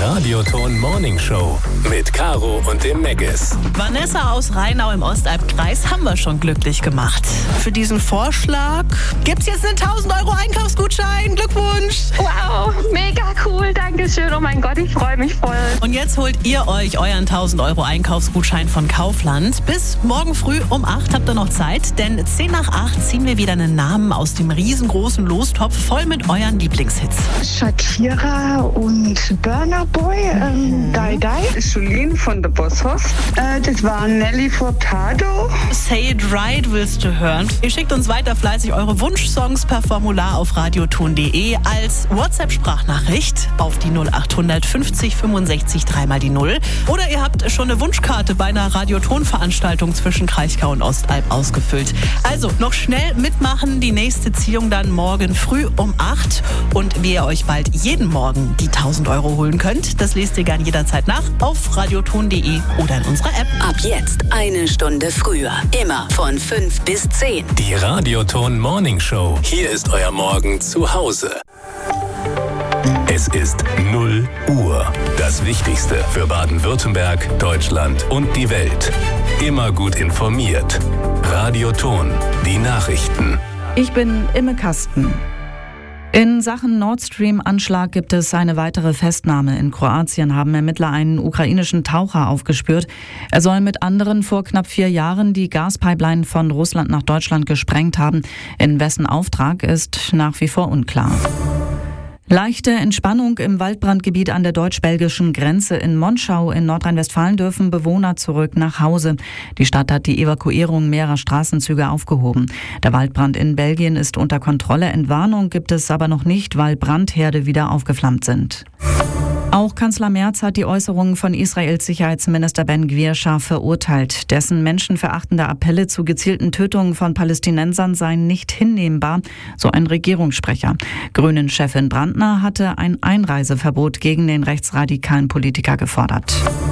Radioton Morning Show mit Caro und dem Meggis. Vanessa aus Rheinau im Ostalbkreis haben wir schon glücklich gemacht. Für diesen Vorschlag gibt's jetzt einen 1000 € Einkaufsgutschein. Glückwunsch! Wow, mega cool, danke schön. Oh mein Gott, ich freue mich voll. Und jetzt holt ihr euch euren 1000 € Einkaufsgutschein von Kaufland. Bis morgen früh um 8 habt ihr noch Zeit, denn 10 nach 8 ziehen wir wieder einen Namen aus dem riesengroßen Lostopf voll mit euren Lieblingshits. Shakira und Burna Boy, Die Die. Julien von The Boss Hoss. Das war Nelly Furtado. Say It Right willst du hören. Ihr schickt uns weiter fleißig eure Wunschsongs per Formular auf radioton.de als WhatsApp-Sprachnachricht auf die 0800 50 65 3 die 0. Oder ihr habt schon eine Wunschkarte bei einer Radioton-Veranstaltung zwischen Kraichgau und Ostalb ausgefüllt. Also noch schnell mitmachen, die nächste Ziehung dann morgen früh um 8. Und wie ihr euch bald jeden Morgen die 1000 € holen könnt, das lest ihr gern jederzeit nach auf radioton.de oder in unserer App. Ab jetzt eine Stunde früher. Immer von 5 bis 10. Die Radioton Morning Show. Hier ist euer Morgen zu Hause. Es ist 0 Uhr. Das Wichtigste für Baden-Württemberg, Deutschland und die Welt. Immer gut informiert. Radioton. Die Nachrichten. Ich bin Imme Kasten. In Sachen Nord Stream-Anschlag gibt es eine weitere Festnahme. In Kroatien haben Ermittler einen ukrainischen Taucher aufgespürt. Er soll mit anderen vor knapp 4 Jahren die Gaspipeline von Russland nach Deutschland gesprengt haben. In wessen Auftrag ist nach wie vor unklar. Leichte Entspannung im Waldbrandgebiet an der deutsch-belgischen Grenze. In Monschau in Nordrhein-Westfalen dürfen Bewohner zurück nach Hause. Die Stadt hat die Evakuierung mehrerer Straßenzüge aufgehoben. Der Waldbrand in Belgien ist unter Kontrolle. Entwarnung gibt es aber noch nicht, weil Brandherde wieder aufgeflammt sind. Auch Kanzler Merz hat die Äußerungen von Israels Sicherheitsminister Ben Gvir scharf verurteilt. Dessen menschenverachtende Appelle zu gezielten Tötungen von Palästinensern seien nicht hinnehmbar, so ein Regierungssprecher. Grünen-Chefin Brandner hatte ein Einreiseverbot gegen den rechtsradikalen Politiker gefordert.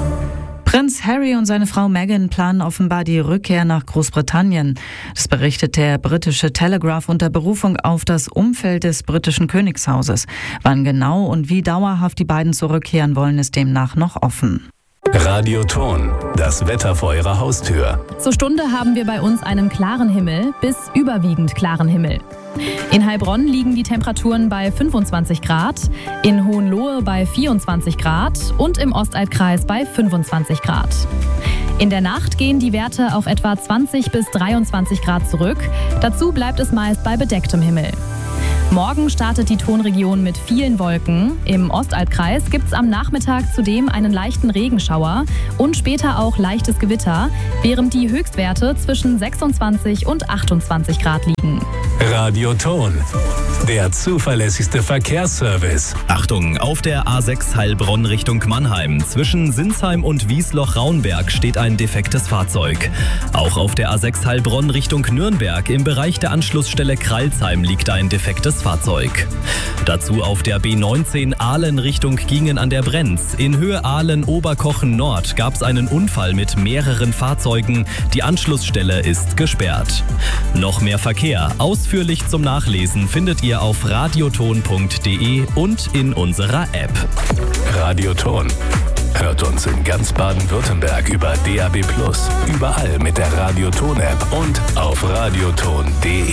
Prinz Harry und seine Frau Meghan planen offenbar die Rückkehr nach Großbritannien. Das berichtet der britische Telegraph unter Berufung auf das Umfeld des britischen Königshauses. Wann genau und wie dauerhaft die beiden zurückkehren wollen, ist demnach noch offen. Radioton. Das Wetter vor eurer Haustür. Zur Stunde haben wir bei uns einen klaren Himmel bis überwiegend klaren Himmel. In Heilbronn liegen die Temperaturen bei 25 Grad, in Hohenlohe bei 24 Grad und im Ostalbkreis bei 25 Grad. In der Nacht gehen die Werte auf etwa 20 bis 23 Grad zurück. Dazu bleibt es meist bei bedecktem Himmel. Morgen startet die Tonregion mit vielen Wolken. Im Ostalbkreis gibt es am Nachmittag zudem einen leichten Regenschauer und später auch leichtes Gewitter, während die Höchstwerte zwischen 26 und 28 Grad liegen. Radioton. Der zuverlässigste Verkehrsservice. Achtung, auf der A6 Heilbronn Richtung Mannheim. Zwischen Sinsheim und Wiesloch-Raunberg steht ein defektes Fahrzeug. Auch auf der A6 Heilbronn Richtung Nürnberg im Bereich der Anschlussstelle Kralsheim liegt ein defektes Fahrzeug. Dazu auf der B19 Ahlen Richtung Giengen an der Brenz. In Höhe Ahlen-Oberkochen Nord gab es einen Unfall mit mehreren Fahrzeugen. Die Anschlussstelle ist gesperrt. Noch mehr Verkehr. Ausführlich zum Nachlesen findet ihr auf radioton.de und in unserer App. Radioton. Hört uns in ganz Baden-Württemberg über DAB+, überall mit der Radioton-App und auf radioton.de.